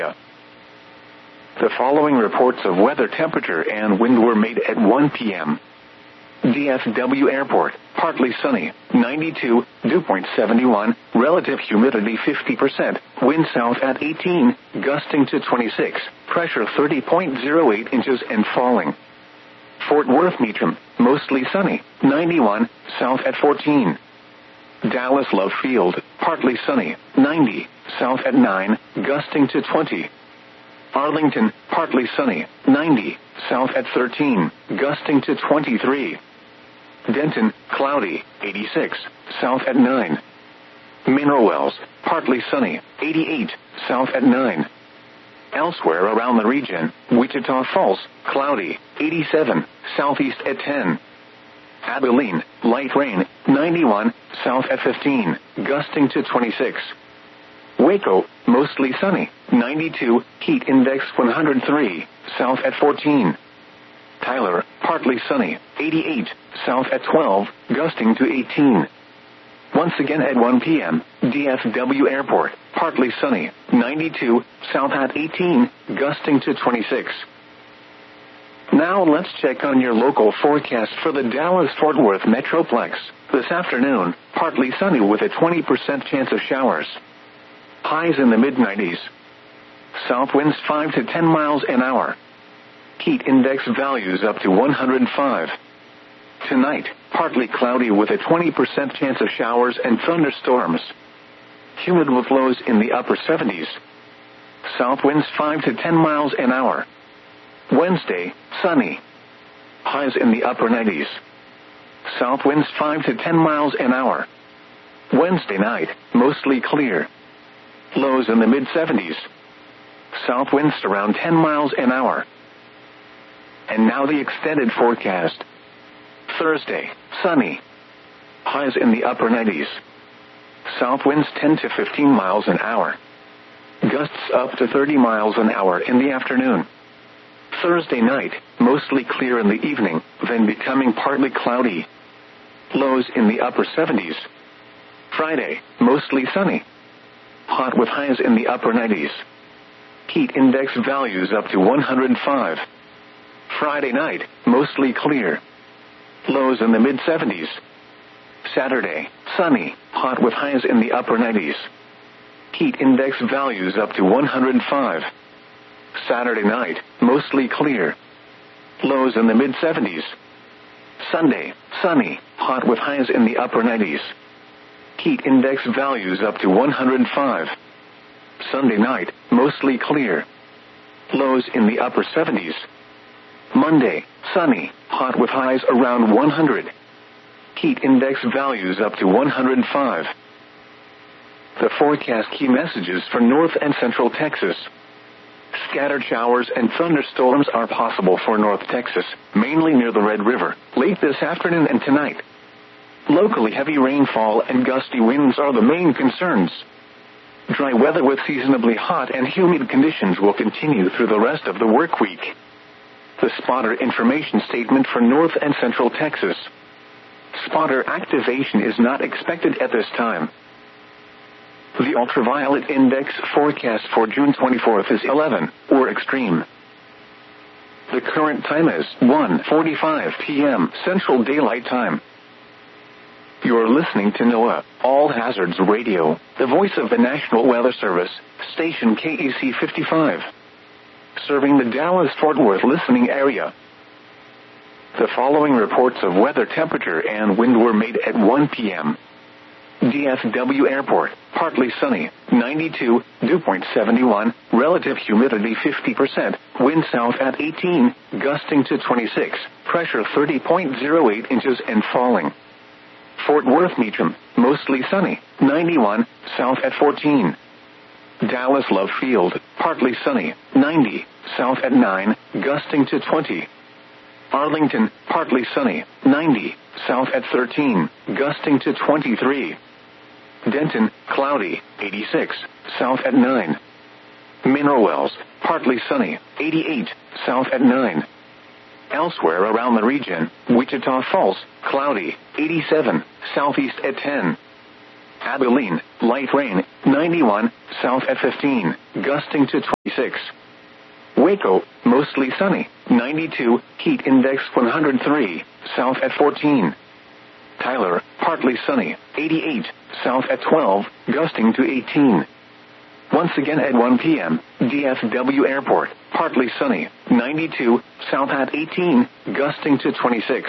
The following reports of weather, temperature, and wind were made at 1 p.m. DFW Airport, partly sunny, 92, dew point 71, relative humidity 50%, wind south at 18, gusting to 26, pressure 30.08 inches and falling. Fort Worth Meacham, mostly sunny, 91, south at 14. Dallas Love Field, partly sunny, 90, south at 9, gusting to 20. Arlington, partly sunny, 90, south at 13, gusting to 23. Denton, cloudy, 86, south at 9. Mineral Wells, partly sunny, 88, south at 9. Elsewhere around the region, Wichita Falls, cloudy, 87, southeast at 10. Abilene, light rain, 91, south at 15, gusting to 26. Waco, mostly sunny, 92, heat index 103, south at 14. Tyler, partly sunny, 88, south at 12, gusting to 18. Once again at 1 p.m., DFW Airport, partly sunny, 92, south at 18, gusting to 26. Now let's check on your local forecast for the Dallas-Fort Worth Metroplex. This afternoon, partly sunny with a 20% chance of showers. Highs in the mid-90s. South winds 5 to 10 miles an hour. Heat index values up to 105. Tonight, partly cloudy with a 20% chance of showers and thunderstorms. Humid with lows in the upper 70s. South winds 5 to 10 miles an hour. Wednesday, sunny. Highs in the upper 90s. South winds 5 to 10 miles an hour. Wednesday night, mostly clear. Lows in the mid-70s. South winds around 10 miles an hour. And now the extended forecast. Thursday, sunny. Highs in the upper 90s. South winds 10 to 15 miles an hour. Gusts up to 30 miles an hour in the afternoon. Thursday night, mostly clear in the evening, then becoming partly cloudy. Lows in the upper 70s. Friday, mostly sunny. Hot with highs in the upper 90s. Heat index values up to 105. Friday night, mostly clear. Lows in the mid-70s. Saturday, sunny, hot with highs in the upper 90s. Heat index values up to 105. Saturday night, mostly clear. Lows in the mid-70s. Sunday, sunny, hot with highs in the upper 90s. Heat index values up to 105. Sunday night, mostly clear. Lows in the upper 70s. Monday, sunny, hot with highs around 100. Heat index values up to 105. The forecast key messages for North and Central Texas. Scattered showers and thunderstorms are possible for North Texas, mainly near the Red River, late this afternoon and tonight. Locally heavy rainfall and gusty winds are the main concerns. Dry weather with seasonably hot and humid conditions will continue through the rest of the work week. The spotter information statement for North and Central Texas. Spotter activation is not expected at this time. The ultraviolet index forecast for June 24th is 11, or extreme. The current time is 1:45 p.m. Central Daylight Time. You're listening to NOAA, All Hazards Radio, the voice of the National Weather Service, station KEC 55. Serving the Dallas-Fort Worth listening area. The following reports of weather, temperature, and wind were made at 1 p.m. DFW Airport, partly sunny, 92, dew point 71, relative humidity 50%, wind south at 18, gusting to 26, pressure 30.08 inches and falling. Fort Worth Meacham, mostly sunny, 91, south at 14. Dallas Love Field, partly sunny, 90, south at 9, gusting to 20. Arlington, partly sunny, 90, south at 13, gusting to 23. Denton, cloudy, 86, south at 9. Mineral Wells, partly sunny, 88, south at 9. Elsewhere around the region, Wichita Falls, cloudy, 87, southeast at 10. Abilene, light rain, 91, south at 15, gusting to 20. 6. Waco, mostly sunny, 92, heat index 103, south at 14. Tyler, partly sunny, 88, south at 12, gusting to 18. Once again at 1 p.m., DFW Airport, partly sunny, 92, south at 18, gusting to 26.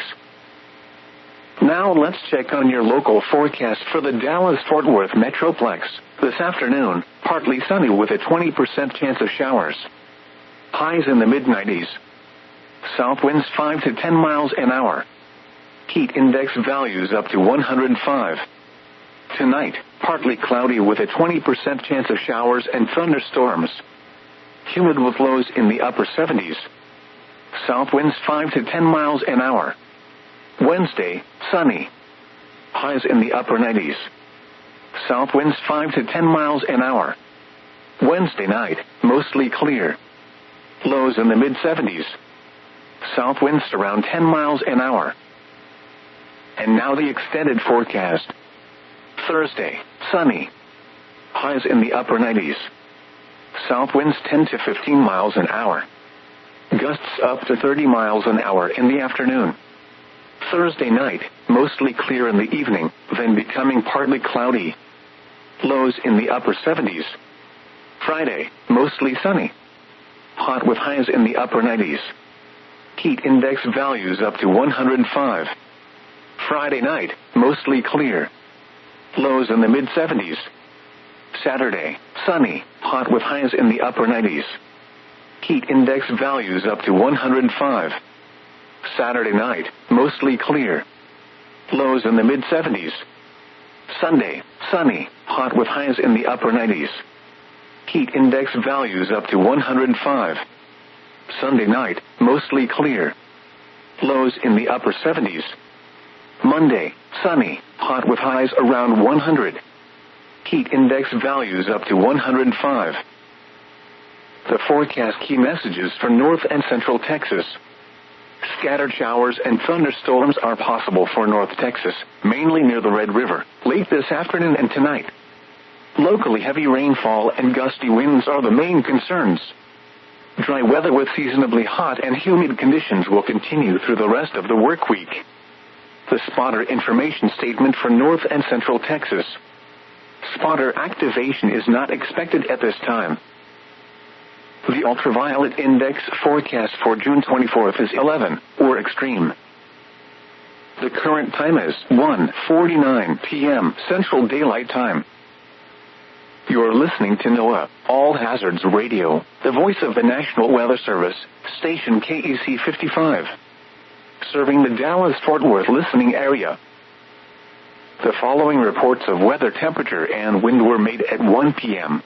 Now let's check on your local forecast for the Dallas-Fort Worth Metroplex. This afternoon, partly sunny with a 20% chance of showers. Highs in the mid-90s. South winds 5 to 10 miles an hour. Heat index values up to 105. Tonight, partly cloudy with a 20% chance of showers and thunderstorms. Humid with lows in the upper 70s. South winds 5 to 10 miles an hour. Wednesday, sunny. Highs in the upper 90s. South winds 5 to 10 miles an hour. Wednesday night, mostly clear. Lows in the mid-70s. South winds around 10 miles an hour. And now the extended forecast. Thursday, sunny. Highs in the upper 90s. South winds 10 to 15 miles an hour. Gusts up to 30 miles an hour in the afternoon. Thursday night, mostly clear in the evening, then becoming partly cloudy. Lows in the upper 70s. Friday, mostly sunny. Hot with highs in the upper 90s. Heat index values up to 105. Friday night, mostly clear. Lows in the mid-70s. Saturday, sunny, hot with highs in the upper 90s. Heat index values up to 105. Saturday night, mostly clear. Lows in the mid-70s. Sunday, sunny, hot with highs in the upper 90s. Heat index values up to 105. Sunday night, mostly clear. Lows in the upper 70s. Monday, sunny, hot with highs around 100. Heat index values up to 105. The forecast key messages for North and Central Texas. Scattered showers and thunderstorms are possible for North Texas, mainly near the Red River, late this afternoon and tonight. Locally heavy rainfall and gusty winds are the main concerns. Dry weather with seasonably hot and humid conditions will continue through the rest of the work week. The spotter information statement for North and Central Texas. Spotter activation is not expected at this time. The ultraviolet index forecast for June 24th is 11, or extreme. The current time is 1:49 p.m. Central Daylight Time. You're listening to NOAA, All Hazards Radio, the voice of the National Weather Service, station KEC 55. Serving the Dallas-Fort Worth listening area. The following reports of weather temperature and wind were made at 1 p.m.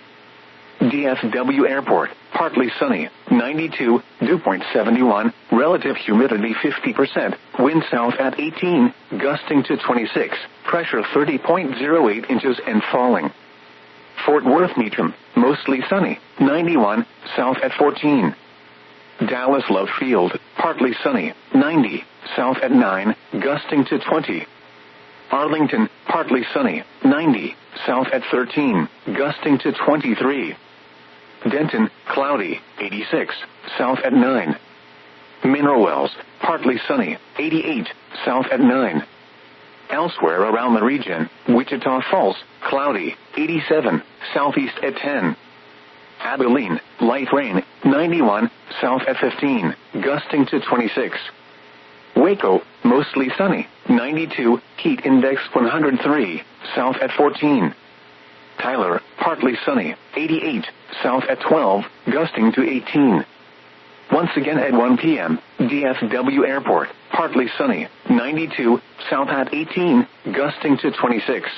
DFW Airport, partly sunny, 92, dew point 71, relative humidity 50%, wind south at 18, gusting to 26, pressure 30.08 inches and falling. Fort Worth Meacham, mostly sunny, 91, south at 14. Dallas Love Field, partly sunny, 90, south at 9, gusting to 20. Arlington, partly sunny, 90, south at 13, gusting to 23. Denton, cloudy, 86, south at 9. Mineral Wells, partly sunny, 88, south at 9. Elsewhere around the region, Wichita Falls, cloudy, 87, southeast at 10. Abilene, light rain, 91, south at 15, gusting to 26. Waco, mostly sunny, 92, heat index 103, south at 14. Tyler, partly sunny, 88, south at 12, gusting to 18. Once again at 1 p.m., DFW Airport, partly sunny, 92, south at 18, gusting to 26.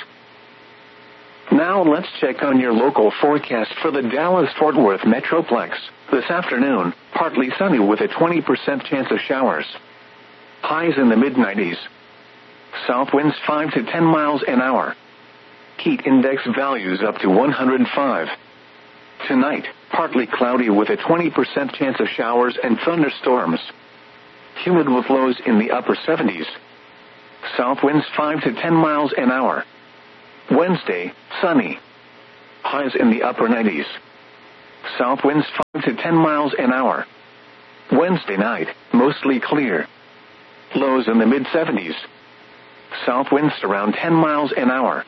Now let's check on your local forecast for the Dallas-Fort Worth Metroplex. This afternoon, partly sunny with a 20% chance of showers. Highs in the mid-90s. South winds 5 to 10 miles an hour. Heat index values up to 105. Tonight, partly cloudy with a 20% chance of showers and thunderstorms. Humid with lows in the upper 70s. South winds 5 to 10 miles an hour. Wednesday, sunny. Highs in the upper 90s. South winds 5 to 10 miles an hour. Wednesday night, mostly clear. Lows in the mid-70s. South winds around 10 miles an hour.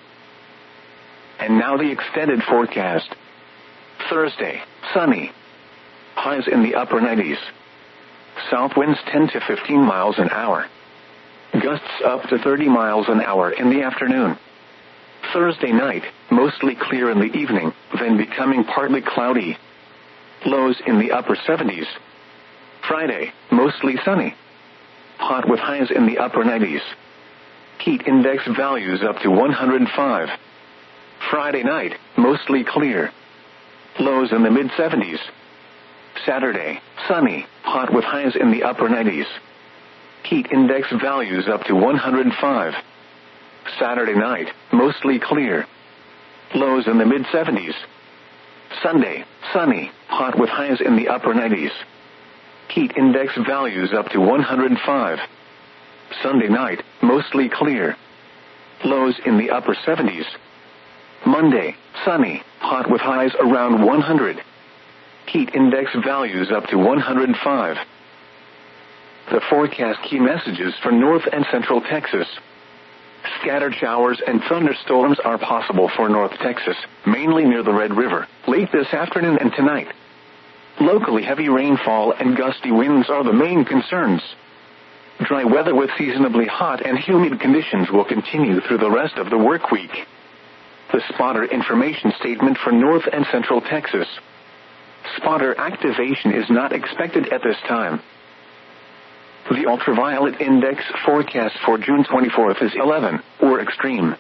And now the extended forecast. Thursday, sunny. Highs in the upper 90s. South winds 10 to 15 miles an hour. Gusts up to 30 miles an hour in the afternoon. Thursday night, mostly clear in the evening, then becoming partly cloudy. Lows in the upper 70s. Friday, mostly sunny. Hot with highs in the upper 90s. Heat index values up to 105. Friday night, mostly clear. Lows in the mid-70s. Saturday, sunny, hot with highs in the upper 90s. Heat index values up to 105. Saturday night, mostly clear. Lows in the mid-70s. Sunday, sunny, hot with highs in the upper 90s. Heat index values up to 105. Sunday night, mostly clear. Lows in the upper 70s. Monday, sunny, hot with highs around 100. Heat index values up to 105. The forecast key messages for North and Central Texas. Scattered showers and thunderstorms are possible for North Texas, mainly near the Red River, late this afternoon and tonight. Locally heavy rainfall and gusty winds are the main concerns. Dry weather with seasonably hot and humid conditions will continue through the rest of the work week. The spotter information statement for North and Central Texas. Spotter activation is not expected at this time. The ultraviolet index forecast for June 24th is 11, or extreme.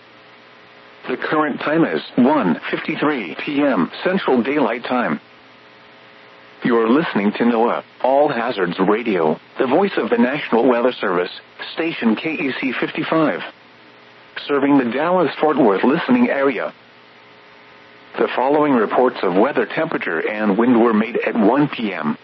The current time is 1:53 p.m. Central Daylight Time. You're listening to NOAA, All Hazards Radio, the voice of the National Weather Service, station KEC 55. Serving the Dallas-Fort Worth listening area. The following reports of weather temperature and wind were made at 1 p.m.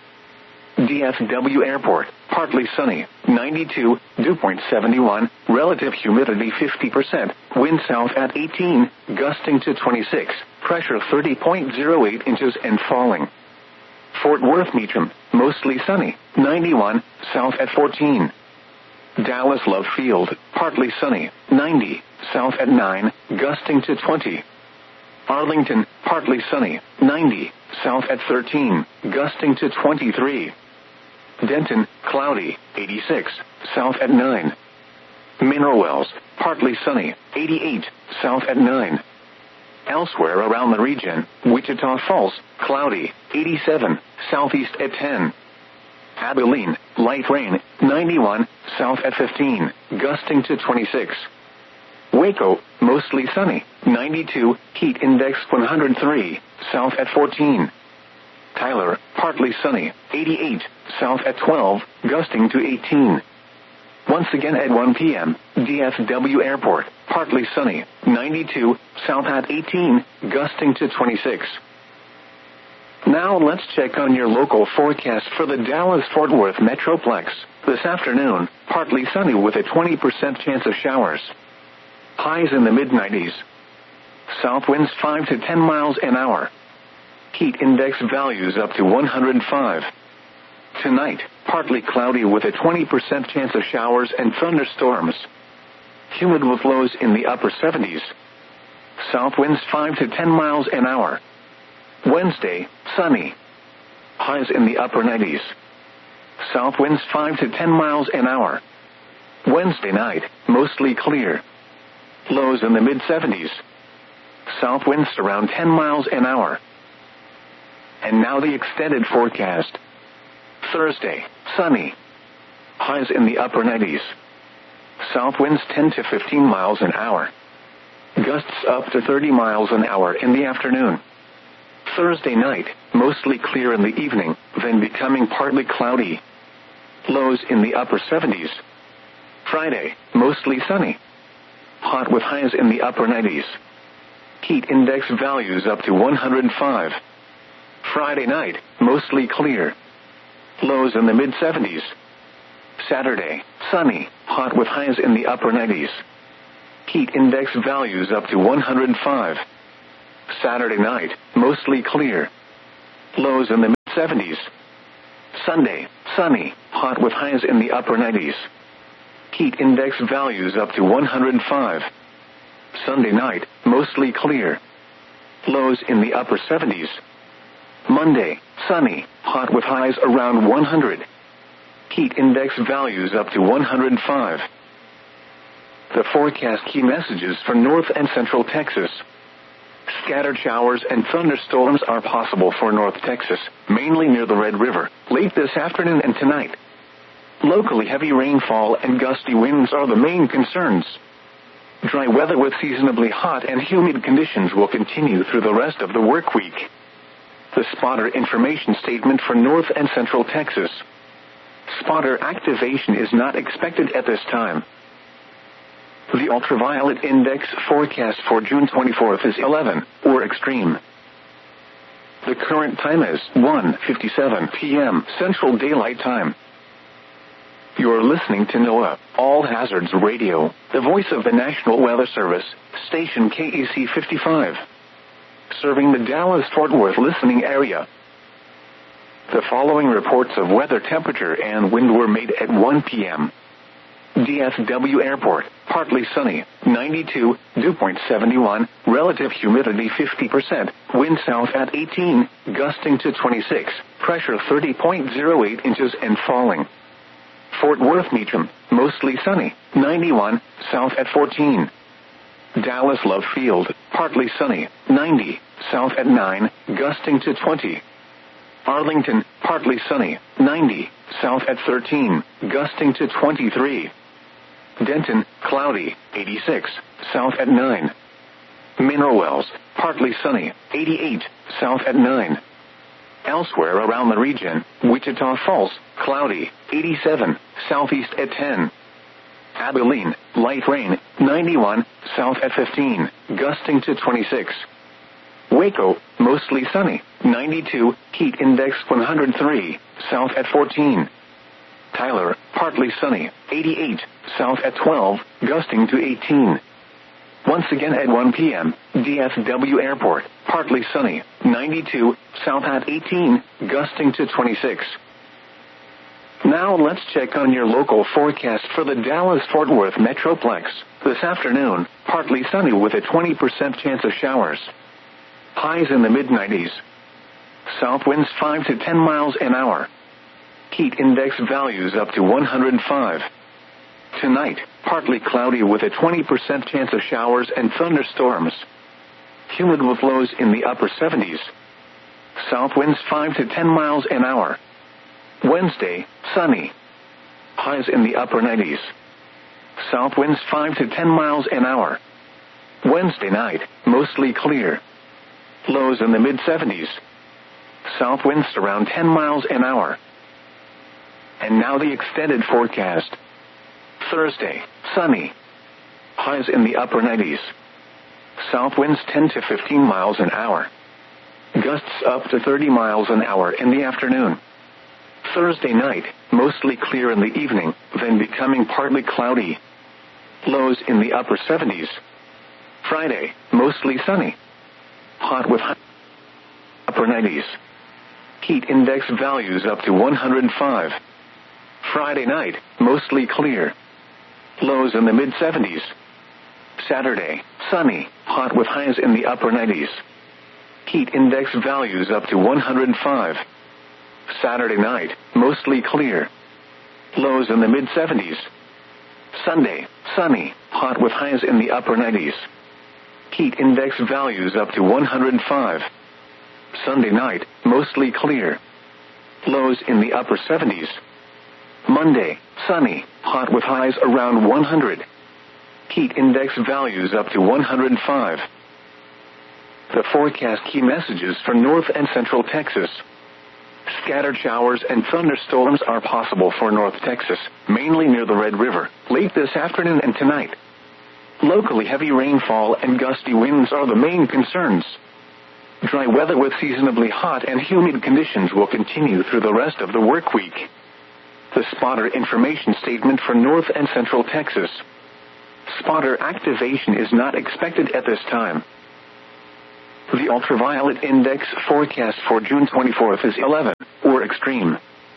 DFW Airport, partly sunny, 92, dew point 71, relative humidity 50%, wind south at 18, gusting to 26, pressure 30.08 inches and falling. Fort Worth Meacham, mostly sunny, 91, south at 14. Dallas Love Field, partly sunny, 90, south at 9, gusting to 20. Arlington, partly sunny, 90, south at 13, gusting to 23. Denton, cloudy, 86, south at 9. Mineral Wells, partly sunny, 88, south at 9. Elsewhere around the region, Wichita Falls, cloudy, 87, southeast at 10. Abilene, light rain, 91, south at 15, gusting to 26. Waco, mostly sunny, 92, heat index 103, south at 14. Tyler, partly sunny, 88, south at 12, gusting to 18. Once again at 1 p.m., DFW Airport, partly sunny, 92, south at 18, gusting to 26. Now let's check on your local forecast for the Dallas-Fort Worth Metroplex. This afternoon, partly sunny with a 20% chance of showers. Highs in the mid-90s. South winds 5 to 10 miles an hour. Heat index values up to 105. Tonight, partly cloudy with a 20% chance of showers and thunderstorms. Humid with lows in the upper 70s. South winds 5 to 10 miles an hour. Wednesday, sunny. Highs in the upper 90s. South winds 5 to 10 miles an hour. Wednesday night, mostly clear. Lows in the mid-70s. South winds around 10 miles an hour. And now the extended forecast. Thursday, sunny. Highs in the upper 90s. South winds 10 to 15 miles an hour. Gusts up to 30 miles an hour in the afternoon. Thursday night, mostly clear in the evening, then becoming partly cloudy. Lows in the upper 70s. Friday, mostly sunny. Hot with highs in the upper 90s. Heat index values up to 105. Friday night, mostly clear. Lows in the mid-70s. Saturday, sunny, hot with highs in the upper 90s. Heat index values up to 105. Saturday night, mostly clear. Lows in the mid-70s. Sunday, sunny, hot with highs in the upper 90s. Heat index values up to 105. Sunday night, mostly clear. Lows in the upper 70s. Monday, sunny, hot with highs around 100. Heat index values up to 105. The forecast key messages for North and Central Texas. Scattered showers and thunderstorms are possible for North Texas, mainly near the Red River, late this afternoon and tonight. Locally heavy rainfall and gusty winds are the main concerns. Dry weather with seasonably hot and humid conditions will continue through the rest of the work week. The spotter information statement for North and Central Texas. Spotter activation is not expected at this time. The ultraviolet index forecast for June 24th is 11, or extreme. The current time is 1:57 p.m. Central Daylight Time. You're listening to NOAA, All Hazards Radio, the voice of the National Weather Service, station KEC 55. Serving the Dallas-Fort Worth listening area. The following reports of weather temperature and wind were made at 1 p.m. DFW Airport, partly sunny, 92, dew point 71, relative humidity 50%, wind south at 18, gusting to 26, pressure 30.08 inches and falling. Fort Worth Meacham, mostly sunny, 91, south at 14. Dallas Love Field, partly sunny, 90, south at 9, gusting to 20. Arlington, partly sunny, 90, south at 13, gusting to 23. Denton, cloudy, 86, south at 9. Mineral Wells, partly sunny, 88, south at 9. Elsewhere around the region, Wichita Falls, cloudy, 87, southeast at 10. Abilene, light rain, 91, south at 15, gusting to 26. Waco, mostly sunny, 92, heat index 103, south at 14. Tyler, partly sunny, 88, south at 12, gusting to 18. Once again at 1 p.m., DFW Airport, partly sunny, 92, south at 18, gusting to 26. Now let's check on your local forecast for the Dallas-Fort Worth Metroplex. This afternoon, partly sunny with a 20% chance of showers. Highs in the mid-90s. South winds 5 to 10 miles an hour. Heat index values up to 105. Tonight, partly cloudy with a 20% chance of showers and thunderstorms. Humid with lows in the upper 70s. South winds 5 to 10 miles an hour. Wednesday, sunny. Highs in the upper 90s. South winds 5 to 10 miles an hour. Wednesday night, mostly clear. Lows in the mid-70s. South winds around 10 miles an hour. And now the extended forecast. Thursday, sunny. Highs in the upper 90s. South winds 10 to 15 miles an hour. Gusts up to 30 miles an hour in the afternoon. Thursday night, mostly clear in the evening, then becoming partly cloudy. Lows in the upper 70s. Friday, mostly sunny. Hot with upper 90s. Heat index values up to 105. Friday night, mostly clear. Lows in the mid-70s. Saturday, sunny, hot with highs in the upper 90s. Heat index values up to 105. Saturday night, mostly clear. Lows in the mid-70s. Sunday, sunny, hot with highs in the upper 90s. Heat index values up to 105. Sunday night, mostly clear. Lows in the upper 70s. Monday, sunny, hot with highs around 100. Heat index values up to 105. The forecast key messages for North and Central Texas. Scattered showers and thunderstorms are possible for North Texas, mainly near the Red River, late this afternoon and tonight. Locally heavy rainfall and gusty winds are the main concerns. Dry weather with seasonably hot and humid conditions will continue through the rest of the work week. The spotter information statement for North and Central Texas. Spotter activation is not expected at this time. The ultraviolet index forecast for June 24th is 11, or extreme.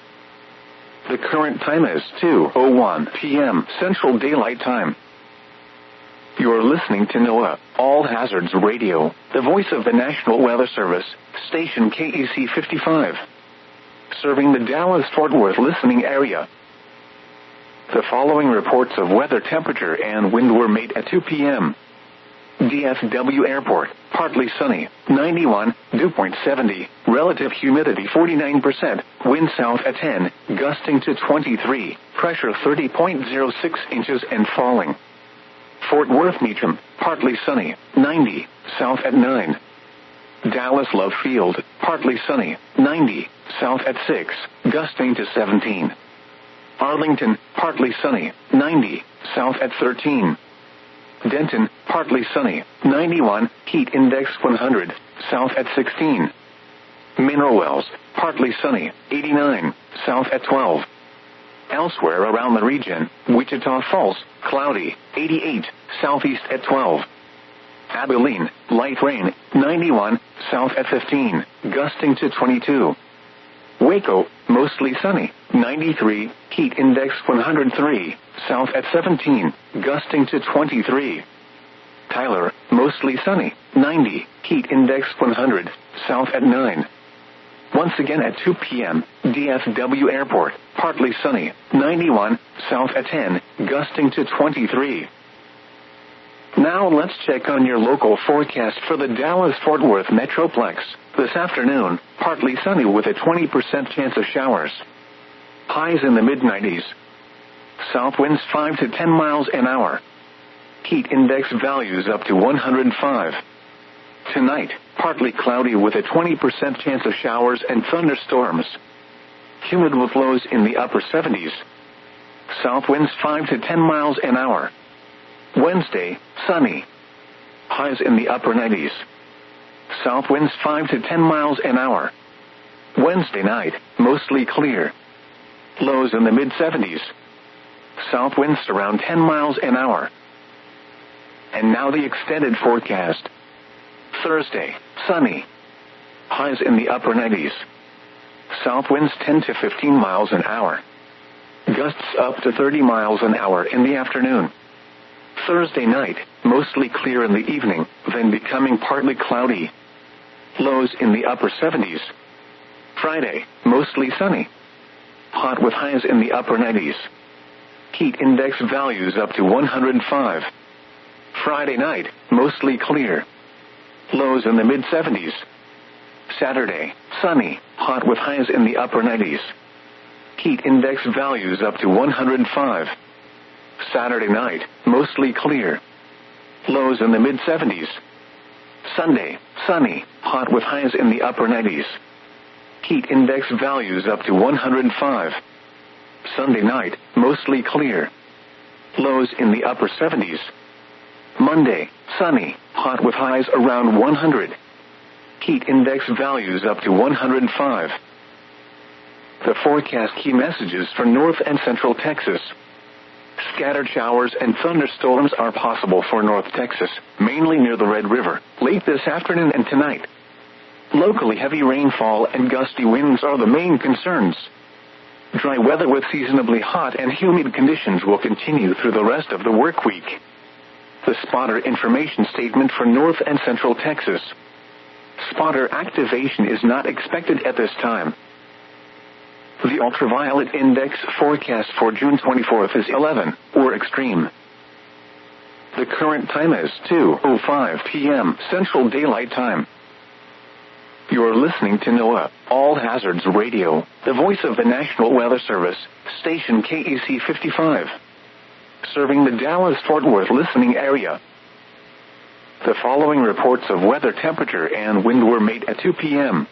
The current time is 2:01 p.m. Central Daylight Time. You're listening to NOAA, All Hazards Radio, the voice of the National Weather Service, station KEC 55. Serving the Dallas-Fort Worth listening area. The following reports of weather temperature and wind were made at 2 p.m. DFW Airport, partly sunny, 91, dew point 70, relative humidity 49%, wind south at 10, gusting to 23, pressure 30.06 inches and falling. Fort Worth Meacham, partly sunny, 90, south at 9. Dallas Love Field, partly sunny, 90, south at 6, gusting to 17. Arlington, partly sunny, 90, south at 13. Denton, partly sunny, 91, heat index 100, south at 16. Mineral Wells, partly sunny, 89, south at 12. Elsewhere around the region, Wichita Falls, cloudy, 88, southeast at 12. Abilene, light rain, 91, south at 15, gusting to 22. Waco, mostly sunny, 93, heat index 103, south at 17, gusting to 23. Tyler, mostly sunny, 90, heat index 100, south at 9. Once again at 2 p.m., DFW Airport, partly sunny, 91, south at 10, gusting to 23. Now let's check on your local forecast for the Dallas-Fort Worth Metroplex. This afternoon, partly sunny with a 20% chance of showers. Highs in the mid-90s. South winds 5 to 10 miles an hour. Heat index values up to 105. Tonight, partly cloudy with a 20% chance of showers and thunderstorms. Humid with lows in the upper 70s. South winds 5 to 10 miles an hour. Wednesday, sunny. Highs in the upper 90s. South winds 5 to 10 miles an hour. Wednesday night, mostly clear. Lows in the mid-70s. South winds around 10 miles an hour. And now the extended forecast. Thursday, sunny. Highs in the upper 90s. South winds 10 to 15 miles an hour. Gusts up to 30 miles an hour in the afternoon. Thursday night, mostly clear in the evening, then becoming partly cloudy. Lows in the upper 70s. Friday, mostly sunny. Hot with highs in the upper 90s. Heat index values up to 105. Friday night, mostly clear. Lows in the mid-70s. Saturday, sunny, hot with highs in the upper 90s. Heat index values up to 105. Saturday night, mostly clear. Lows in the mid-70s. Sunday, sunny, hot with highs in the upper 90s. Heat index values up to 105. Sunday night, mostly clear. Lows in the upper 70s. Monday, sunny, hot with highs around 100. Heat index values up to 105. The forecast key messages for North and Central Texas. Scattered showers and thunderstorms are possible for North Texas, mainly near the Red River, late this afternoon and tonight. Locally heavy rainfall and gusty winds are the main concerns. Dry weather with seasonably hot and humid conditions will continue through the rest of the work week. The spotter information statement for North and Central Texas. Spotter activation is not expected at this time. The ultraviolet index forecast for June 24th is 11, or extreme. The current time is 2:05 p.m. Central Daylight Time. You're listening to NOAA, All Hazards Radio, the voice of the National Weather Service, station KEC 55. Serving the Dallas-Fort Worth listening area. The following reports of weather temperature and wind were made at 2 p.m.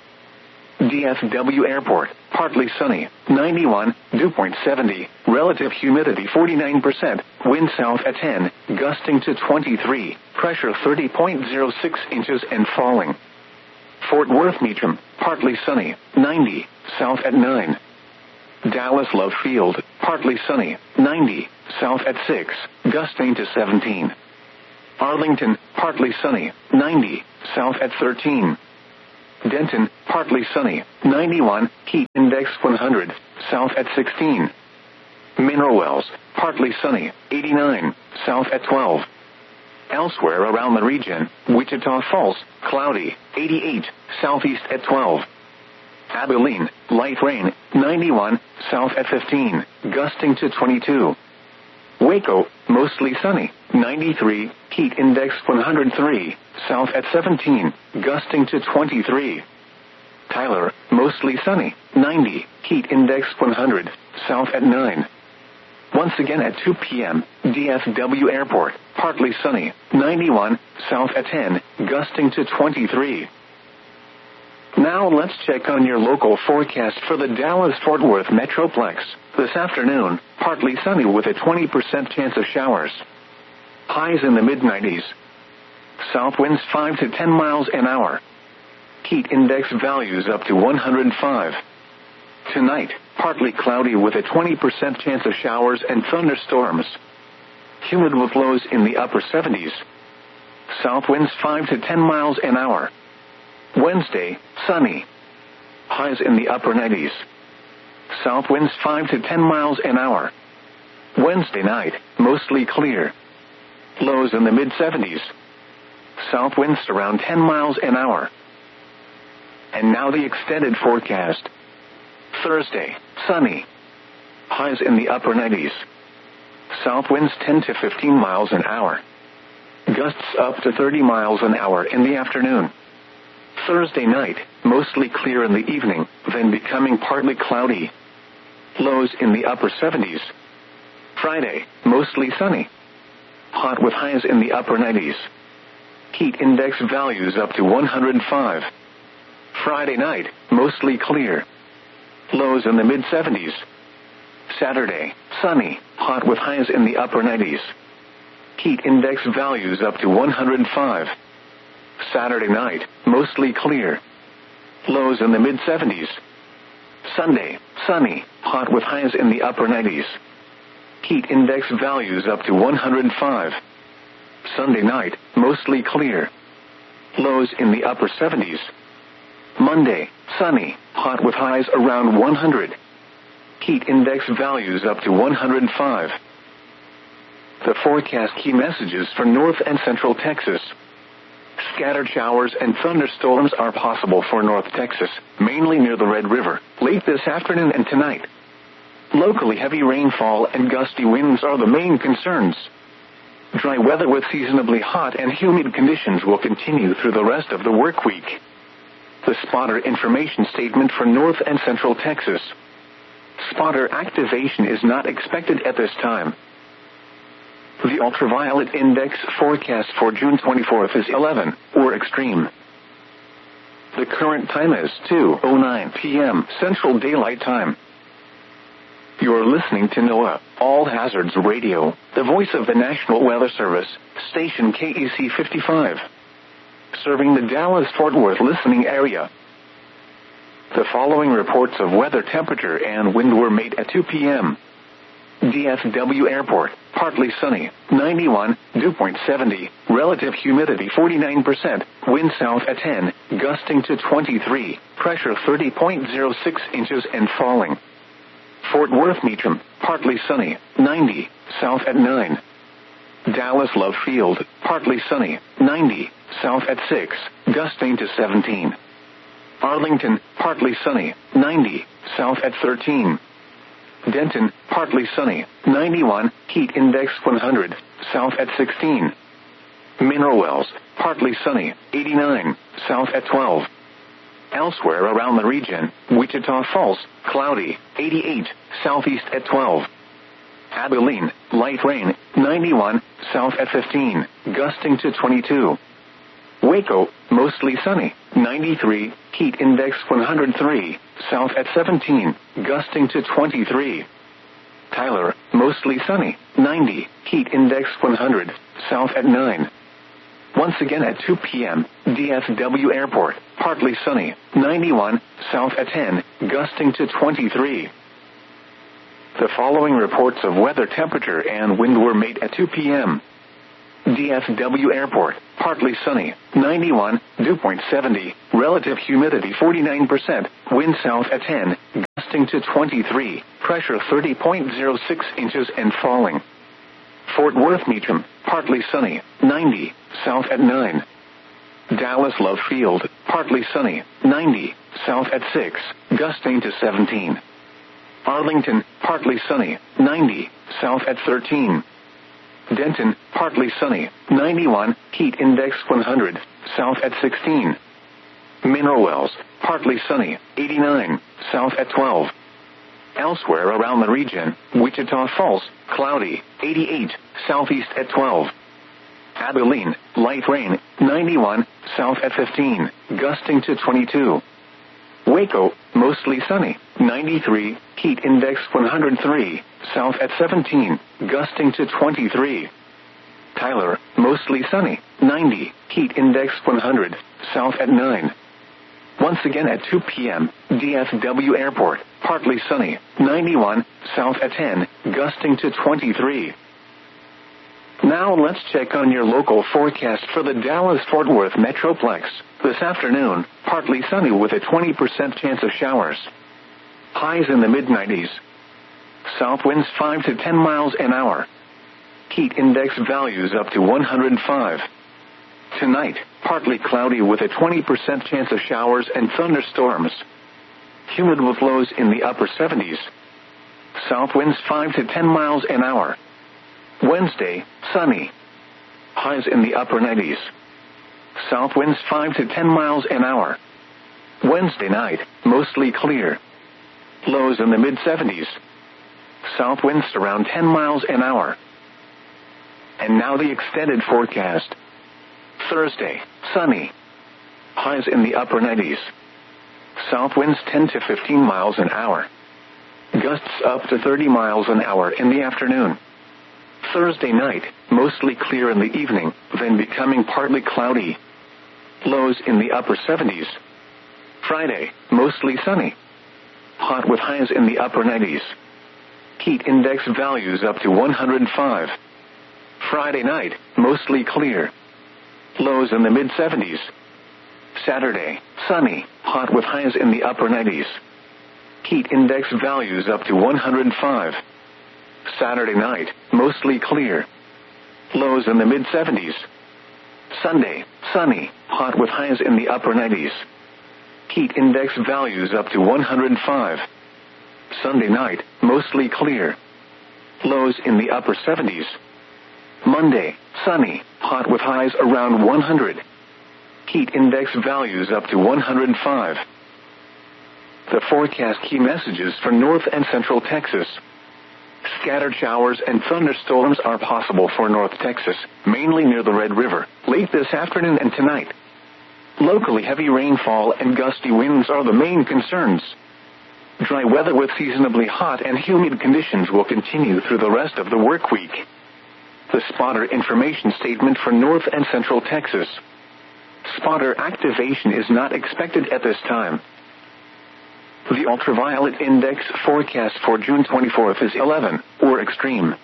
DFW Airport, partly sunny, 91, dew point 70, relative humidity 49%, wind south at 10, gusting to 23, pressure 30.06 inches and falling. Fort Worth Meacham, partly sunny, 90, south at 9. Dallas Love Field, partly sunny, 90, south at 6, gusting to 17. Arlington, partly sunny, 90, south at 13. Denton, partly sunny, 91, heat index 100, south at 16. Mineral Wells, partly sunny, 89, south at 12. Elsewhere around the region, Wichita Falls, cloudy, 88, southeast at 12. Abilene, light rain, 91, south at 15, gusting to 22. Waco, mostly sunny, 93, heat index 103, south at 17, gusting to 23. Tyler, mostly sunny, 90, heat index 100, south at 9. Once again at 2 p.m., DFW Airport, partly sunny, 91, south at 10, gusting to 23. Now let's check on your local forecast for the Dallas-Fort Worth Metroplex. This afternoon, partly sunny with a 20% chance of showers. Highs in the mid-90s. South winds 5 to 10 miles an hour. Heat index values up to 105. Tonight, partly cloudy with a 20% chance of showers and thunderstorms. Humid with lows in the upper 70s. South winds 5 to 10 miles an hour. Wednesday, sunny. Highs in the upper 90s. South winds 5 to 10 miles an hour. Wednesday night, mostly clear. Lows in the mid-70s. South winds around 10 miles an hour. And now the extended forecast. Thursday, sunny. Highs in the upper 90s. South winds 10 to 15 miles an hour. Gusts up to 30 miles an hour in the afternoon. Thursday night, mostly clear in the evening, then becoming partly cloudy. Lows in the upper 70s. Friday, mostly sunny. Hot with highs in the upper 90s. Heat index values up to 105. Friday night, mostly clear. Lows in the mid-70s. Saturday, sunny, hot with highs in the upper 90s. Heat index values up to 105. Saturday night, mostly clear. Lows in the mid-70s. Sunday, sunny, hot with highs in the upper 90s. Heat index values up to 105. Sunday night, mostly clear. Lows in the upper 70s. Monday, sunny, hot with highs around 100. Heat index values up to 105. The forecast key messages for North and Central Texas. Scattered showers and thunderstorms are possible for North Texas, mainly near the Red River, late this afternoon and tonight. Locally heavy rainfall and gusty winds are the main concerns. Dry weather with seasonably hot and humid conditions will continue through the rest of the work week. The spotter information statement for North and Central Texas. Spotter activation is not expected at this time. The ultraviolet index forecast for June 24th is 11, or extreme. The current time is 2:09 p.m. Central Daylight Time. You're listening to NOAA, All Hazards Radio, the voice of the National Weather Service, station KEC 55. Serving the Dallas-Fort Worth listening area. The following reports of weather temperature and wind were made at 2 p.m. DFW Airport, partly sunny, 91, dew point 70, relative humidity 49%, wind south at 10, gusting to 23, pressure 30.06 inches and falling. Fort Worth Meacham, partly sunny, 90, south at 9. Dallas Love Field, partly sunny, 90, south at 6, gusting to 17. Arlington, partly sunny, 90, south at 13. Denton, partly sunny, 91, heat index 100, south at 16. Mineral Wells, partly sunny, 89, south at 12. Elsewhere around the region, Wichita Falls, cloudy, 88, southeast at 12. Abilene, light rain, 91, south at 15, gusting to 22. Waco, mostly sunny, 93, heat index 103, south at 17, gusting to 23. Tyler, mostly sunny, 90, heat index 100, south at 9. Once again at 2 p.m., DFW Airport, partly sunny, 91, south at 10, gusting to 23. The following reports of weather temperature and wind were made at 2 p.m. DFW Airport, partly sunny, 91, dew point 70, relative humidity 49%, wind south at 10, gusting to 23, pressure 30.06 inches and falling. Fort Worth Meacham, partly sunny, 90, south at 9. Dallas Love Field, partly sunny, 90, south at 6, gusting to 17. Arlington, partly sunny, 90, south at 13. Denton, partly sunny, 91, heat index 100, south at 16. Mineral Wells, partly sunny, 89, south at 12. Elsewhere around the region, Wichita Falls, cloudy, 88, southeast at 12. Abilene, light rain, 91, south at 15, gusting to 22. Waco, mostly sunny, 93, heat index 103, south at 17, gusting to 23. Tyler, mostly sunny, 90, heat index 100, south at 9. Once again at 2 p.m., DFW Airport, partly sunny, 91, south at 10, gusting to 23. Now let's check on your local forecast for the Dallas-Fort Worth Metroplex. This afternoon, partly sunny with a 20% chance of showers. Highs in the mid-90s. South winds 5 to 10 miles an hour. Heat index values up to 105. Tonight, partly cloudy with a 20% chance of showers and thunderstorms. Humid with lows in the upper 70s. South winds 5 to 10 miles an hour. Wednesday, sunny. Highs in the upper 90s. South winds 5 to 10 miles an hour. Wednesday night, mostly clear. Lows in the mid-70s. South winds around 10 miles an hour. And now the extended forecast. Thursday, sunny. Highs in the upper 90s. South winds 10 to 15 miles an hour. Gusts up to 30 miles an hour in the afternoon. Thursday night, mostly clear in the evening, then becoming partly cloudy. Lows in the upper 70s. Friday, mostly sunny. Hot with highs in the upper 90s. Heat index values up to 105. Friday night, mostly clear. Lows in the mid-70s. Saturday, sunny, hot with highs in the upper 90s. Heat index values up to 105. Saturday night, mostly clear. Lows in the mid-70s. Sunday, sunny, hot with highs in the upper 90s. Heat index values up to 105. Sunday night, mostly clear. Lows in the upper 70s. Monday, sunny, hot with highs around 100. Heat index values up to 105. The forecast key messages for North and Central Texas. Scattered showers and thunderstorms are possible for North Texas, mainly near the Red River, late this afternoon and tonight. Locally heavy rainfall and gusty winds are the main concerns. Dry weather with seasonably hot and humid conditions will continue through the rest of the work week. The spotter information statement for North and Central Texas. Spotter activation is not expected at this time. The ultraviolet index forecast for June 24th is 11, or extreme.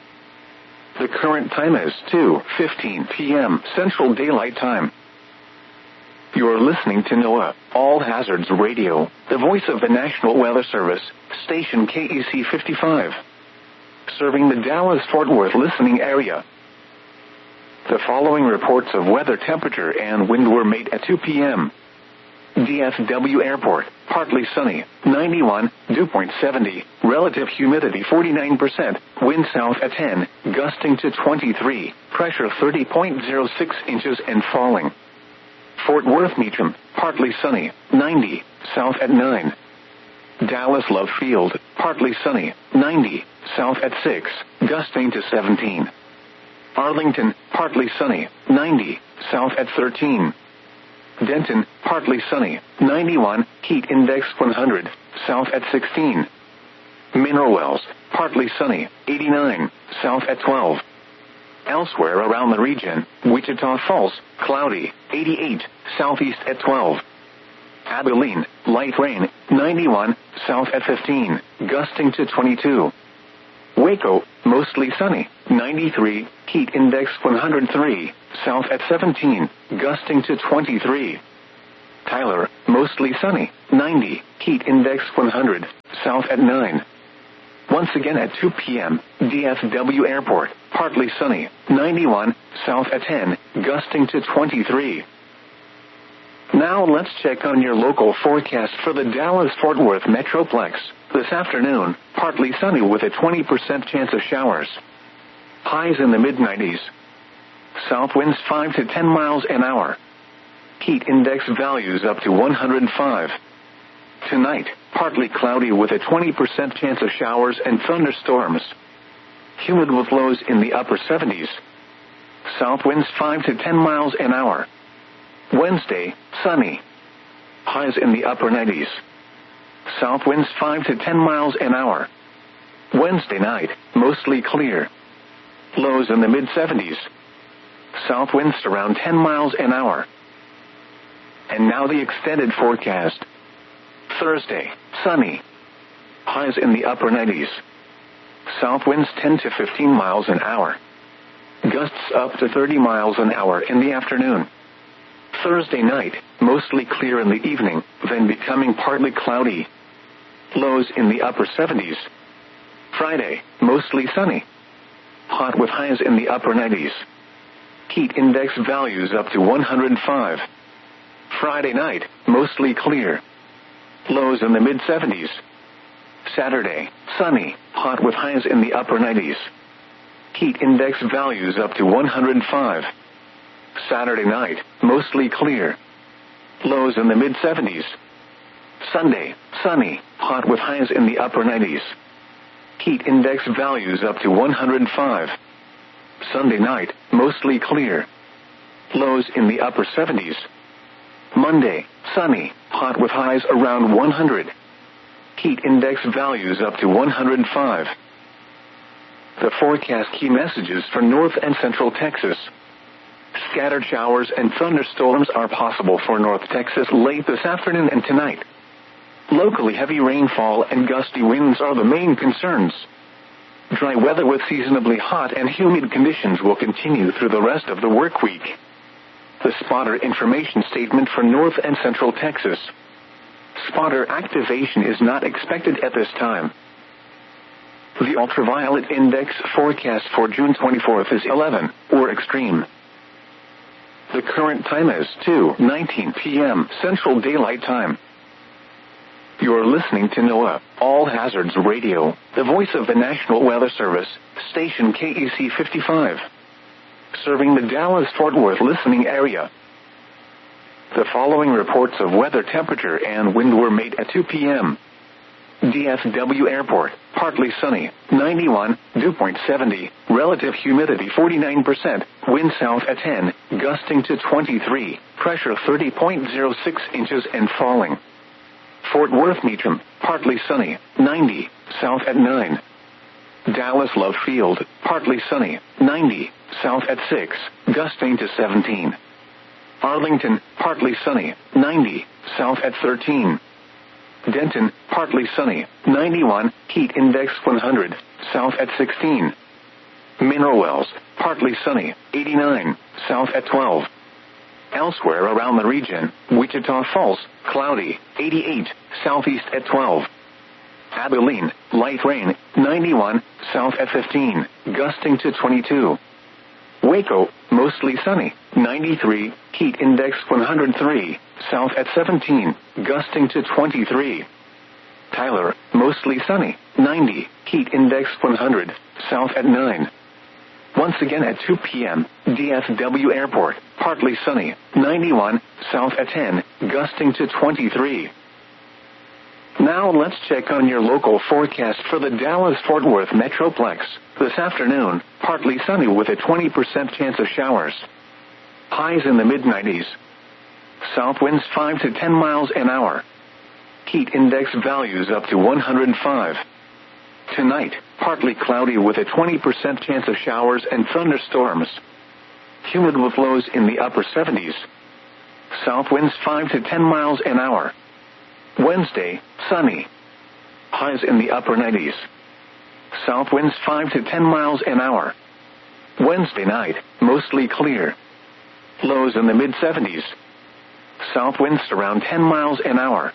The current time is 2:15 p.m. Central Daylight Time. You're listening to NOAA, All Hazards Radio, the voice of the National Weather Service, station KEC 55. Serving the Dallas-Fort Worth listening area. The following reports of weather temperature and wind were made at 2 p.m. DFW Airport, partly sunny, 91, dew point 70, relative humidity 49%, wind south at 10, gusting to 23, pressure 30.06 inches and falling. Fort Worth Meacham, partly sunny, 90, south at 9. Dallas Love Field, partly sunny, 90, south at 6, gusting to 17. Arlington, partly sunny, 90, south at 13. Denton, partly sunny, 91, heat index 100, south at 16. Mineral Wells, partly sunny, 89, south at 12. Elsewhere around the region, Wichita Falls, cloudy, 88, southeast at 12. Abilene, light rain, 91, south at 15, gusting to 22. Waco, mostly sunny, 93, heat index 103, south at 17, gusting to 23. Tyler, mostly sunny, 90, heat index 100, south at 9. Once again at 2 p.m., DFW Airport, partly sunny, 91, south at 10, gusting to 23. Now let's check on your local forecast for the Dallas-Fort Worth Metroplex. This afternoon, partly sunny with a 20% chance of showers. Highs in the mid-90s. South winds 5 to 10 miles an hour. Heat index values up to 105. Tonight, partly cloudy with a 20% chance of showers and thunderstorms. Humid with lows in the upper 70s. South winds 5 to 10 miles an hour. Wednesday, sunny. Highs in the upper 90s. South winds 5 to 10 miles an hour. Wednesday night, mostly clear. Lows in the mid-70s. South winds around 10 miles an hour. And now the extended forecast. Thursday, sunny. Highs in the upper 90s. South winds 10 to 15 miles an hour. Gusts up to 30 miles an hour in the afternoon. Thursday night, mostly clear in the evening, then becoming partly cloudy. Lows in the upper 70s. Friday, mostly sunny. Hot with highs in the upper 90s. Heat index values up to 105. Friday night, mostly clear. Lows in the mid-70s. Saturday, sunny, hot with highs in the upper 90s. Heat index values up to 105. Saturday night, mostly clear. Lows in the mid-70s. Sunday, sunny, hot with highs in the upper 90s. Heat index values up to 105. Sunday night, mostly clear. Lows in the upper 70s. Monday, sunny, hot with highs around 100. Heat index values up to 105. The forecast key messages for North and Central Texas. Scattered showers and thunderstorms are possible for North Texas late this afternoon and tonight. Locally heavy rainfall and gusty winds are the main concerns. Dry weather with seasonably hot and humid conditions will continue through the rest of the work week. The spotter information statement for North and Central Texas. Spotter activation is not expected at this time. The ultraviolet index forecast for June 24th is 11, or extreme. The current time is 2:19 p.m. Central Daylight Time. You're listening to NOAA, All Hazards Radio, the voice of the National Weather Service, station KEC 55. Serving the Dallas-Fort Worth listening area. The following reports of weather temperature and wind were made at 2 p.m. DFW Airport, partly sunny, 91, dew point 70, relative humidity 49%, wind south at 10, gusting to 23, pressure 30.06 inches and falling. Fort Worth Meacham, partly sunny, 90, south at 9. Dallas Love Field, partly sunny, 90, south at 6, gusting to 17. Arlington, partly sunny, 90, south at 13. Denton, partly sunny, 91, heat index 100, south at 16. Mineral Wells, partly sunny, 89, south at 12. Elsewhere around the region, Wichita Falls, cloudy, 88, southeast at 12. Abilene, light rain, 91, south at 15, gusting to 22. Waco, mostly sunny, 93, heat index 103, south at 17, gusting to 23. Tyler, mostly sunny, 90, heat index 100, south at 9. Once again at 2 p.m., DFW Airport, partly sunny, 91, south at 10, gusting to 23. Now let's check on your local forecast for the Dallas-Fort Worth Metroplex. This afternoon, partly sunny with a 20% chance of showers. Highs in the mid-90s. South winds 5 to 10 miles an hour. Heat index values up to 105. Tonight, partly cloudy with a 20% chance of showers and thunderstorms. Humid with lows in the upper 70s. South winds 5 to 10 miles an hour. Wednesday, sunny. Highs in the upper 90s. South winds 5 to 10 miles an hour. Wednesday night, mostly clear. Lows in the mid-70s. South winds around 10 miles an hour.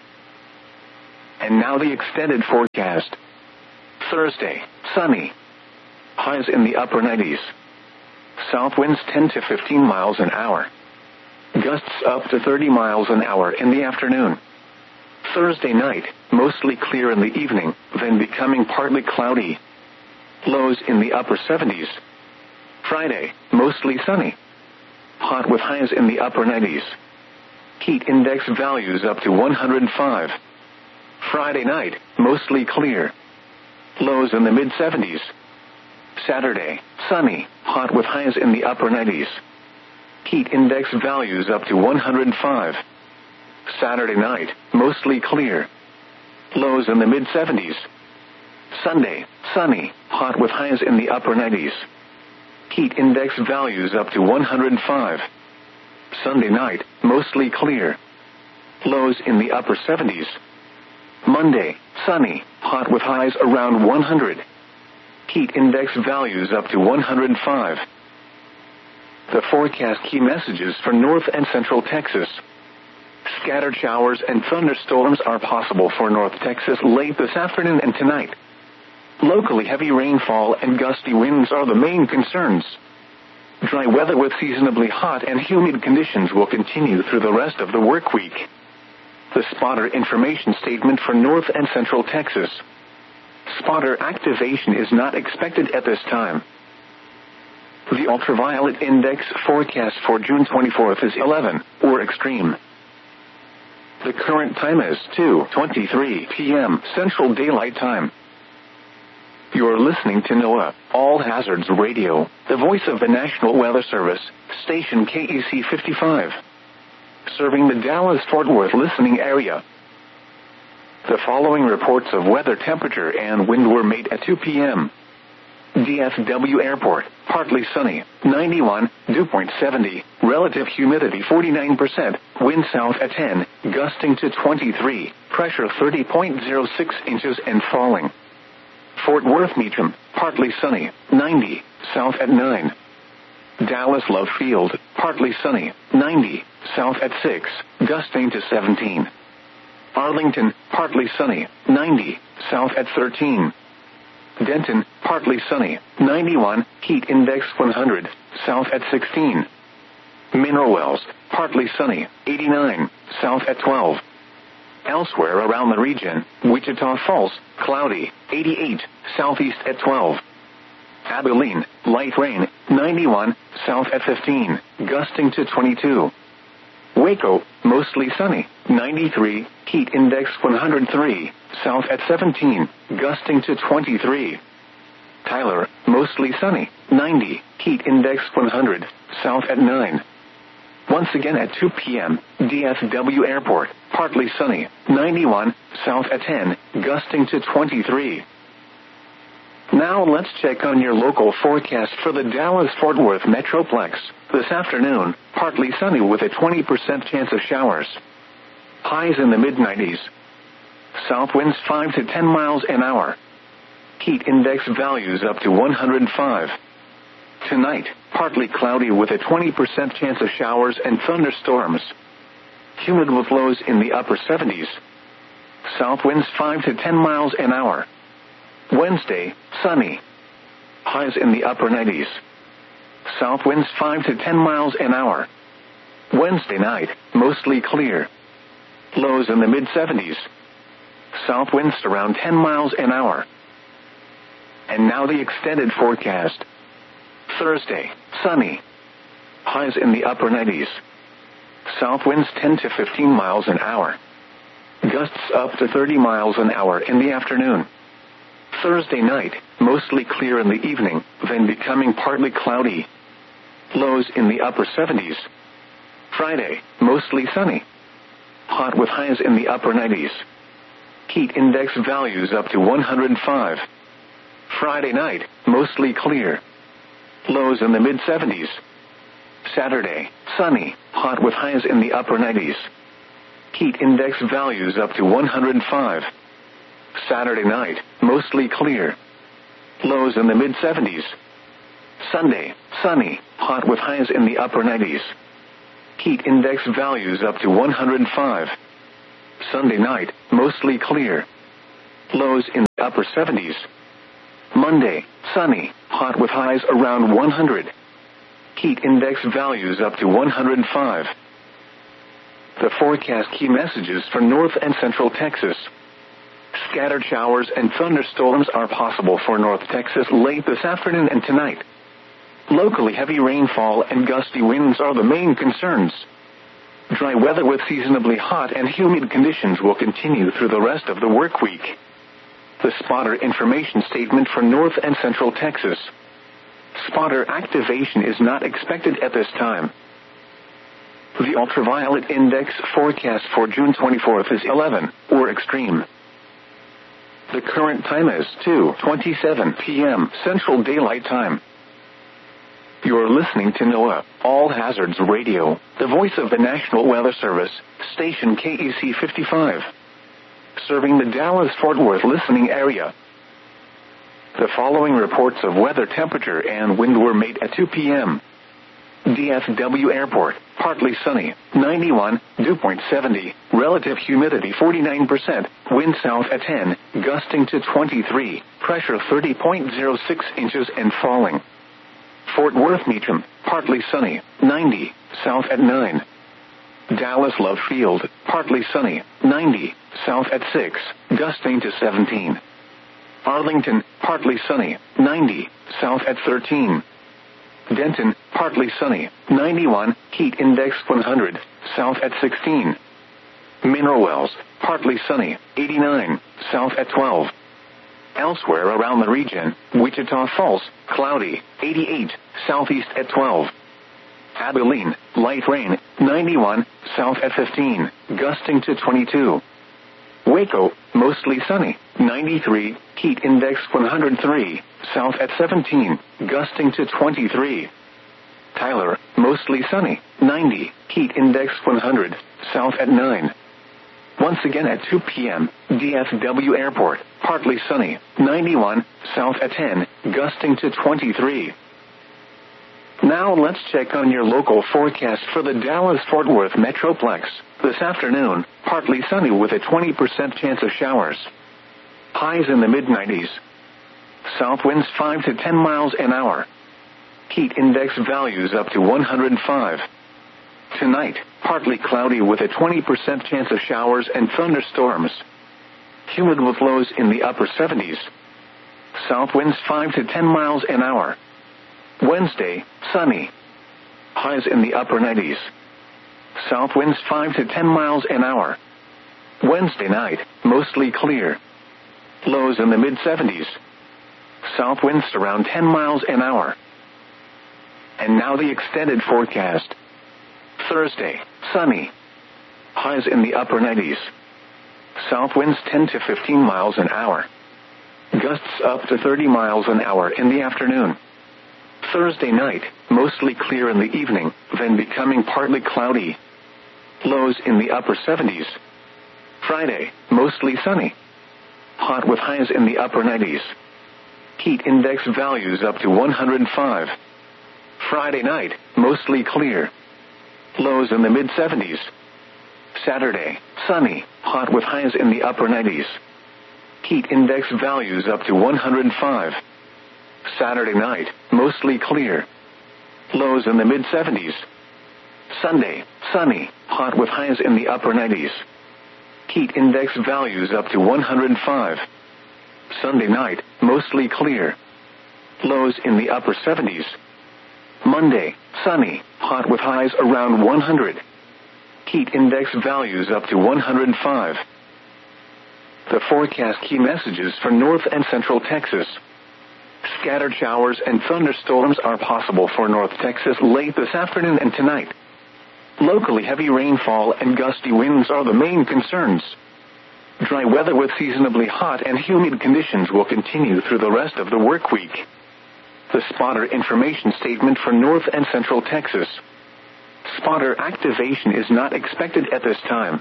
And now the extended forecast. Thursday, sunny. Highs in the upper 90s. South winds 10 to 15 miles an hour. Gusts up to 30 miles an hour in the afternoon. Thursday night, mostly clear in the evening, then becoming partly cloudy. Lows in the upper 70s. Friday, mostly sunny. Hot with highs in the upper 90s. Heat index values up to 105. Friday night, mostly clear. Lows in the mid-70s. Saturday, sunny, hot with highs in the upper 90s. Heat index values up to 105. Saturday night, mostly clear. Lows in the mid-70s. Sunday, sunny, hot with highs in the upper 90s. Heat index values up to 105. Sunday night, mostly clear. Lows in the upper 70s. Monday, sunny, hot with highs around 100. Heat index values up to 105. The forecast key messages for North and Central Texas. Scattered showers and thunderstorms are possible for North Texas late this afternoon and tonight. Locally heavy rainfall and gusty winds are the main concerns. Dry weather with seasonably hot and humid conditions will continue through the rest of the work week. The spotter information statement for North and Central Texas. Spotter activation is not expected at this time. The ultraviolet index forecast for June 24th is 11, or extreme. The current time is 2:23 p.m. Central Daylight Time. You're listening to NOAA, All Hazards Radio, the voice of the National Weather Service, station KEC 55. Serving the Dallas-Fort Worth listening area. The following reports of weather temperature and wind were made at 2 p.m. DFW Airport, partly sunny, 91, dew point 70, relative humidity 49%, wind south at 10, gusting to 23, pressure 30.06 inches and falling. Fort Worth Meacham, partly sunny, 90, south at 9. Dallas Love Field, partly sunny, 90, south at 6, gusting to 17. Arlington, partly sunny, 90, south at 13. Denton, partly sunny, 91, heat index 100, south at 16. Mineral Wells, partly sunny, 89, south at 12. Elsewhere around the region, Wichita Falls, cloudy, 88, southeast at 12. Abilene, light rain, 91, south at 15, gusting to 22. Waco, mostly sunny, 93, heat index 103, south at 17, gusting to 23. Tyler, mostly sunny, 90, heat index 100, south at 9. Once again at 2 p.m., DFW Airport, partly sunny, 91, south at 10, gusting to 23. Now let's check on your local forecast for the Dallas-Fort Worth Metroplex. This afternoon, partly sunny with a 20% chance of showers. Highs in the mid-90s. South winds 5 to 10 miles an hour. Heat index values up to 105. Tonight, partly cloudy with a 20% chance of showers and thunderstorms. Humid with lows in the upper 70s. South winds 5 to 10 miles an hour. Wednesday, sunny. Highs in the upper 90s. South winds 5 to 10 miles an hour. Wednesday night, mostly clear. Lows in the mid-70s. South winds around 10 miles an hour. And now the extended forecast. Thursday, sunny. Highs in the upper 90s. South winds 10 to 15 miles an hour. Gusts up to 30 miles an hour in the afternoon. Thursday night, mostly clear in the evening, then becoming partly cloudy. Lows in the upper 70s. Friday, mostly sunny. Hot with highs in the upper 90s. Heat index values up to 105. Friday night, mostly clear. Lows in the mid-70s. Saturday, sunny, hot with highs in the upper 90s. Heat index values up to 105. Saturday night, mostly clear. Lows in the mid-70s. Sunday, sunny, hot with highs in the upper 90s. Heat index values up to 105. Sunday night, mostly clear. Lows in the upper 70s. Monday, sunny, hot with highs around 100. Heat index values up to 105. The forecast key messages for North and Central Texas. Scattered showers and thunderstorms are possible for North Texas late this afternoon and tonight. Locally heavy rainfall and gusty winds are the main concerns. Dry weather with seasonably hot and humid conditions will continue through the rest of the work week. The spotter information statement for North and Central Texas. Spotter activation is not expected at this time. The ultraviolet index forecast for June 24th is 11, or extreme. The current time is 2:27 p.m. Central Daylight Time. You're listening to NOAA, All Hazards Radio, the voice of the National Weather Service, station KEC 55. Serving the Dallas-Fort Worth listening area. The following reports of weather temperature and wind were made at 2 p.m. DFW Airport, partly sunny, 91, dew point 70, relative humidity 49%, wind south at 10, gusting to 23, pressure 30.06 inches and falling. Fort Worth Meacham, partly sunny, 90, south at 9. Dallas Love Field, partly sunny, 90, south at 6, gusting to 17. Arlington, partly sunny, 90, south at 13. Denton, partly sunny, 91, heat index 100, south at 16. Mineral Wells, partly sunny, 89, south at 12. Elsewhere around the region, Wichita Falls, cloudy, 88, southeast at 12. Abilene, light rain, 91, south at 15, gusting to 22. Waco, mostly sunny, 93, heat index 103, south at 17, gusting to 23. Tyler, mostly sunny, 90, heat index 100, south at 9. Once again at 2 p.m., DFW Airport, partly sunny, 91, south at 10, gusting to 23. Now let's check on your local forecast for the Dallas-Fort Worth Metroplex. This afternoon, partly sunny with a 20% chance of showers. Highs in the mid-90s. South winds 5 to 10 miles an hour. Heat index values up to 105. Tonight, partly cloudy with a 20% chance of showers and thunderstorms. Humid with lows in the upper 70s. South winds 5 to 10 miles an hour. Wednesday, sunny. Highs in the upper 90s. South winds 5 to 10 miles an hour. Wednesday night, mostly clear. Lows in the mid-70s. South winds around 10 miles an hour. And now the extended forecast. Thursday, sunny. Highs in the upper 90s. South winds 10 to 15 miles an hour. Gusts up to 30 miles an hour in the afternoon. Thursday night, mostly clear in the evening, then becoming partly cloudy. Lows in the upper 70s. Friday, mostly sunny. Hot with highs in the upper 90s. Heat index values up to 105. Friday night, mostly clear. Lows in the mid-70s. Saturday, sunny, hot with highs in the upper 90s. Heat index values up to 105. Saturday night, mostly clear. Lows in the mid-70s. Sunday, sunny, hot with highs in the upper 90s. Heat index values up to 105. Sunday night, mostly clear. Lows in the upper 70s. Monday, sunny, hot with highs around 100. Heat index values up to 105. The forecast key messages for North and Central Texas. Scattered showers and thunderstorms are possible for North Texas late this afternoon and tonight. Locally heavy rainfall and gusty winds are the main concerns. Dry weather with seasonably hot and humid conditions will continue through the rest of the work week. The spotter information statement for North and Central Texas. Spotter activation is not expected at this time.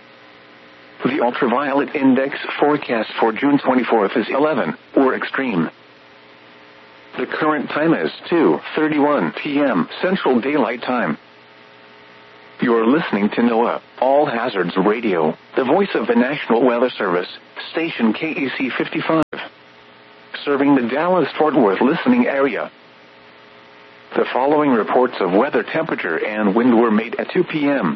The ultraviolet index forecast for June 24th is 11, or extreme. The current time is 2:31 p.m. Central Daylight Time. You're listening to NOAA, All Hazards Radio, the voice of the National Weather Service, station KEC 55. Serving the Dallas-Fort Worth listening area. The following reports of weather temperature and wind were made at 2 p.m.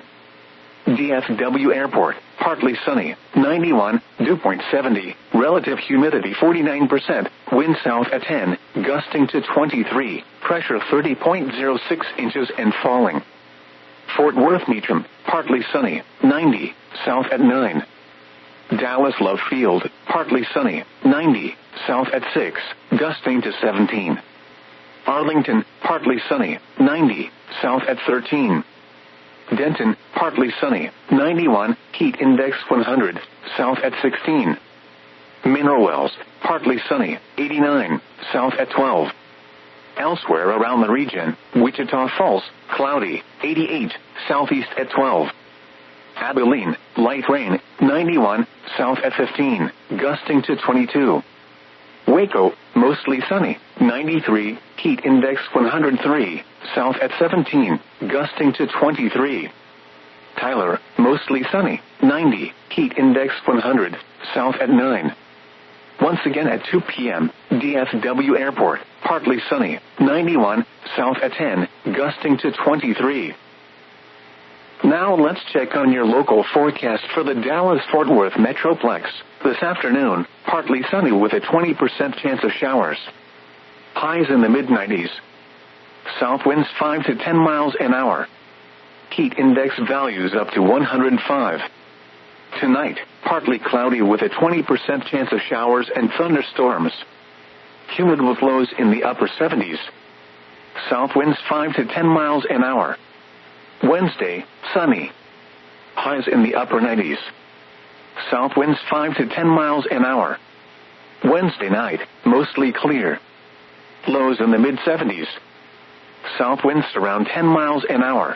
DFW Airport, partly sunny, 91, dew point 70, relative humidity 49%, wind south at 10, gusting to 23, pressure 30.06 inches and falling. Fort Worth Meacham, partly sunny, 90, south at 9. Dallas Love Field, partly sunny, 90, south at 6, gusting to 17. Arlington, partly sunny, 90, south at 13. Denton, partly sunny, 91, heat index 100, south at 16. Mineral Wells, partly sunny, 89, south at 12. Elsewhere around the region, Wichita Falls, cloudy, 88, southeast at 12. Abilene, light rain, 91, south at 15, gusting to 22. Waco, mostly sunny, 93, heat index 103, south at 17, gusting to 23. Tyler, mostly sunny, 90, heat index 100, south at 9. Once again at 2 p.m., DFW Airport, partly sunny, 91, south at 10, gusting to 23. Now let's check on your local forecast for the Dallas-Fort Worth Metroplex. This afternoon, partly sunny with a 20% chance of showers. Highs in the mid-90s. South winds 5 to 10 miles an hour. Heat index values up to 105. Tonight, partly cloudy with a 20% chance of showers and thunderstorms. Humid with lows in the upper 70s. South winds 5 to 10 miles an hour. Wednesday, sunny. Highs in the upper 90s. South winds 5 to 10 miles an hour. Wednesday night, mostly clear. Lows in the mid-70s. South winds around 10 miles an hour.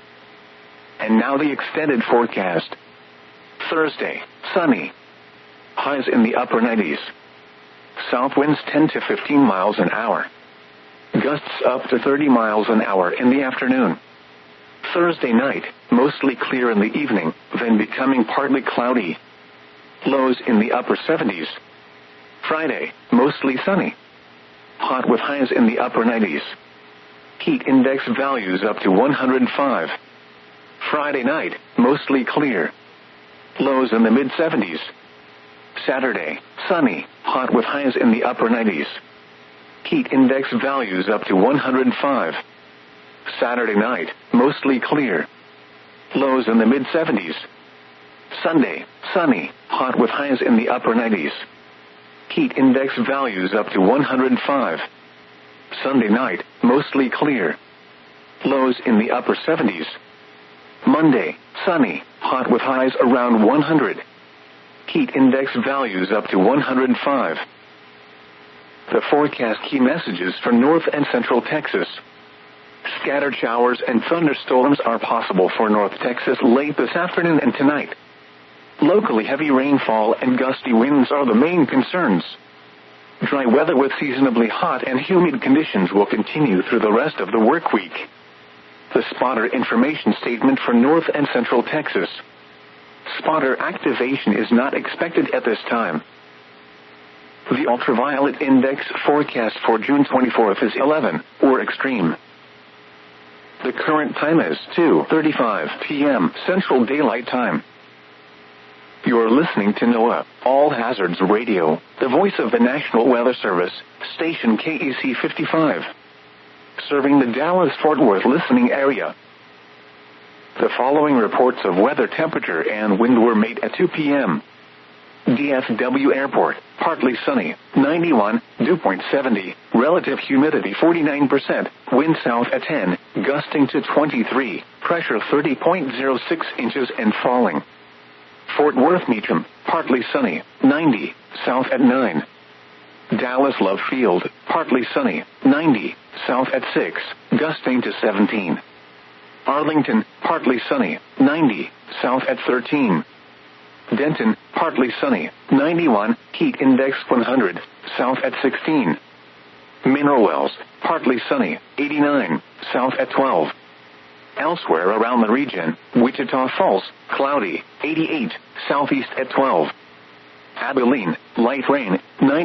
And now the extended forecast. Thursday, sunny. Highs in the upper 90s. South winds 10 to 15 miles an hour. Gusts up to 30 miles an hour in the afternoon. Thursday night, mostly clear in the evening, then becoming partly cloudy. Lows in the upper 70s. Friday, mostly sunny. Hot with highs in the upper 90s. Heat index values up to 105. Friday night, mostly clear. Lows in the mid-70s. Saturday, sunny, hot with highs in the upper 90s. Heat index values up to 105. Saturday night, mostly clear. Lows in the mid-70s. Sunday, sunny, hot with highs in the upper 90s. Heat index values up to 105. Sunday night, mostly clear. Lows in the upper 70s. Monday, sunny, hot with highs around 100. Heat index values up to 105. The forecast key messages for North and Central Texas. Scattered showers and thunderstorms are possible for North Texas late this afternoon and tonight. Locally heavy rainfall and gusty winds are the main concerns. Dry weather with seasonably hot and humid conditions will continue through the rest of the work week. The spotter information statement for North and Central Texas. Spotter activation is not expected at this time. The ultraviolet index forecast for June 24th is 11, or extreme. The current time is 2:35 p.m. Central Daylight Time. You're listening to NOAA, All Hazards Radio, the voice of the National Weather Service, station KEC 55. Serving the Dallas-Fort Worth listening area. The following reports of weather temperature and wind were made at 2 p.m. DFW Airport, partly sunny, 91, dew point 70, relative humidity 49%, wind south at 10, gusting to 23, pressure 30.06 inches and falling. Fort Worth Meacham, partly sunny, 90, south at 9. Dallas Love Field, partly sunny, 90, south at 6, gusting to 17. Arlington, partly sunny, 90, south at 13. Denton, partly sunny, 91, heat index 100, south at 16. Mineral Wells, partly sunny, 89, south at 12. Elsewhere around the region, Wichita Falls, cloudy, 88, southeast at 12. Abilene, light rain, 90.